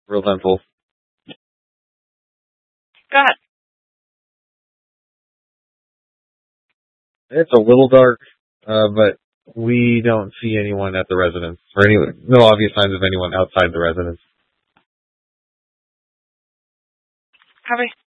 resentful. Go ahead. It's a little dark, but we don't see anyone at the residence, or no obvious signs of anyone outside the residence. Copy.